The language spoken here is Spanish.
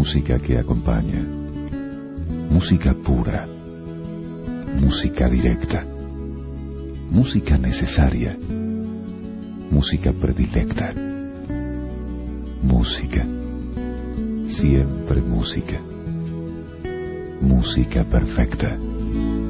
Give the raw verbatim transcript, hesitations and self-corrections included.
música que acompaña, música pura, música directa, música necesaria, música predilecta, música, siempre música, música perfecta.